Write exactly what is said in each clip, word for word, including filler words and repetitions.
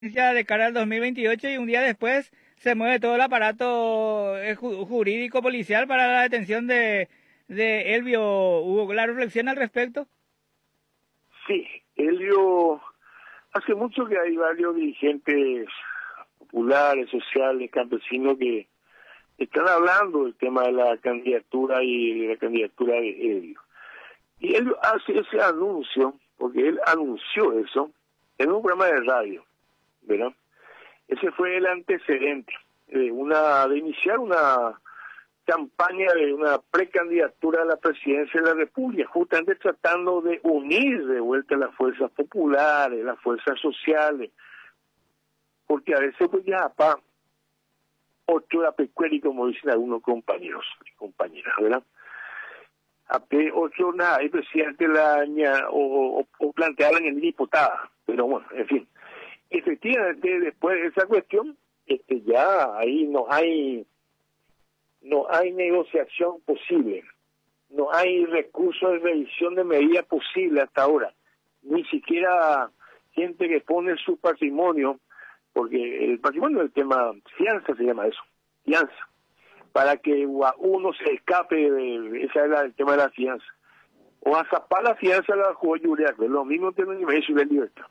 de cara al dos mil veintiocho y un día después se mueve todo el aparato eh, ju- jurídico policial para la detención de, de Elvio. ¿Hubo la reflexión al respecto? Sí, Elvio, hace mucho que hay varios dirigentes populares, sociales, campesinos que están hablando del tema de la candidatura y de la candidatura de Elvio. Y Elvio hace ese anuncio, porque él anunció eso en un programa de radio, ¿verdad? Ese fue el antecedente de una de iniciar una campaña de una precandidatura a la presidencia de la República, justamente tratando de unir de vuelta las fuerzas populares, las fuerzas sociales, porque a veces pues ya pa ocho la pecueri, como dicen algunos compañeros y compañeras, ¿verdad? Ape ocho nada, hay presidente la ña, o, o, o planteaban en diputada, pero bueno, en fin. Efectivamente, después de esa cuestión, este ya ahí no hay no hay negociación posible, no hay recurso de revisión de medidas posible hasta ahora, ni siquiera gente que pone su patrimonio, porque el patrimonio es el tema, fianza se llama eso, fianza, para que uno se escape de, ese es el tema de la fianza, o a zapar la fianza la jugó Yurea, que es lo mismo que no hay de libertad.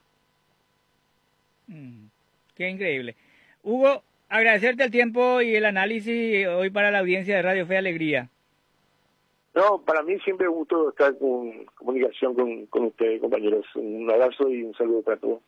Mm, qué increíble. Hugo, agradecerte el tiempo y el análisis hoy para la audiencia de Radio Fe y Alegría. No, para mí siempre es un gusto estar en comunicación con, con ustedes, compañeros. Un abrazo y un saludo para todos.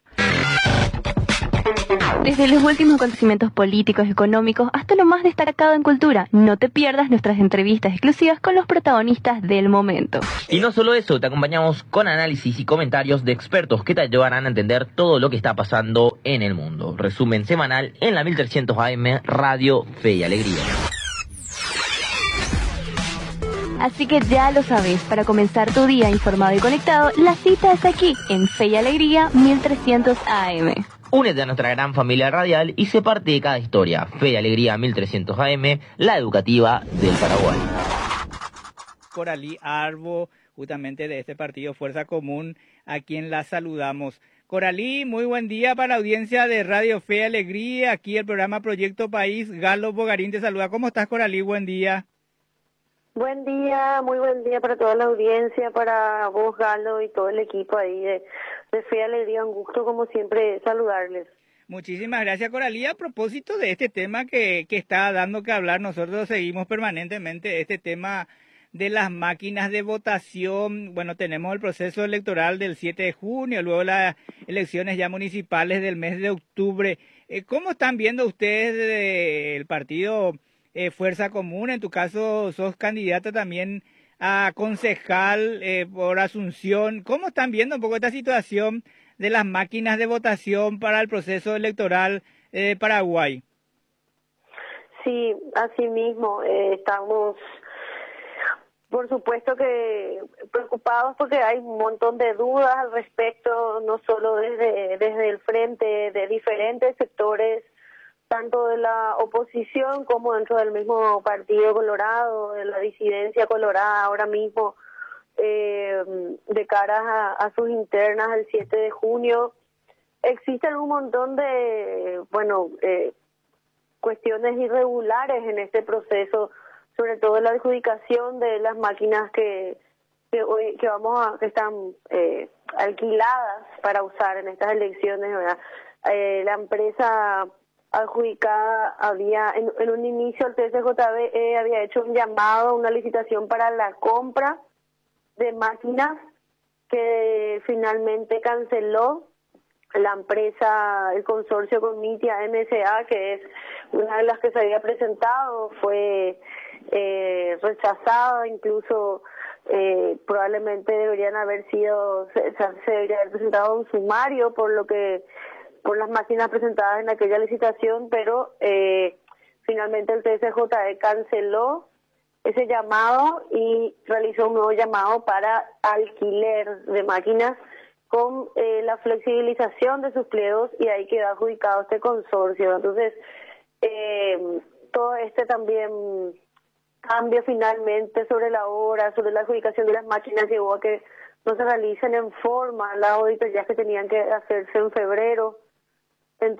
Desde los últimos acontecimientos políticos, económicos, hasta lo más destacado en cultura, no te pierdas nuestras entrevistas exclusivas con los protagonistas del momento. Y no solo eso, te acompañamos con análisis y comentarios de expertos que te ayudarán a entender todo lo que está pasando en el mundo. Resumen semanal en la mil trescientos A M, Radio Fe y Alegría. Así que ya lo sabes, para comenzar tu día informado y conectado, la cita es aquí, en Fe y Alegría mil trescientos A M. Únete a nuestra gran familia radial y sé parte de cada historia. Fe y Alegría mil trescientos A M, la educativa del Paraguay. Coralí Arbo, justamente de este partido Fuerza Común, a quien la saludamos. Coralí, muy buen día para la audiencia de Radio Fe y Alegría, aquí el programa Proyecto País. Galo Bogarín te saluda. ¿Cómo estás, Coralí? Buen día. Buen día, muy buen día para toda la audiencia, para vos, Galo, y todo el equipo ahí de, de Fe y Alegría. Un gusto, como siempre, saludarles. Muchísimas gracias, Coralí. A propósito de este tema que, que está dando que hablar, nosotros seguimos permanentemente este tema de las máquinas de votación. Bueno, tenemos el proceso electoral del siete de junio, luego las elecciones ya municipales del mes de octubre. Eh, ¿Cómo están viendo ustedes del partido Eh, Fuerza Común? En tu caso sos candidata también a concejal eh, por Asunción. ¿Cómo están viendo un poco esta situación de las máquinas de votación para el proceso electoral de eh, Paraguay? Sí, así mismo, eh, estamos, por supuesto que preocupados porque hay un montón de dudas al respecto, no solo desde, desde el frente de diferentes sectores, tanto de la oposición como dentro del mismo Partido Colorado, de la disidencia colorada ahora mismo, eh, de cara a, a sus internas el siete de junio. Existen un montón de, bueno, eh, cuestiones irregulares en este proceso, sobre todo la adjudicación de las máquinas que, que hoy que vamos a, que están eh, alquiladas para usar en estas elecciones, ¿verdad? Eh, la empresa adjudicada había, en, en un inicio el T C J B E había hecho un llamado, una licitación para la compra de máquinas que finalmente canceló la empresa, el consorcio con Mitia M S A, que es una de las que se había presentado, fue eh, rechazada, incluso eh, probablemente deberían haber sido, se, se debería haber presentado un sumario por lo que por las máquinas presentadas en aquella licitación, pero eh, finalmente el T C J E canceló ese llamado y realizó un nuevo llamado para alquiler de máquinas con eh, la flexibilización de sus pliegos, y ahí quedó adjudicado este consorcio. Entonces, eh, todo este también cambio finalmente sobre la hora, sobre la adjudicación de las máquinas, llevó a que no se realicen en forma las auditorías que tenían que hacerse en febrero.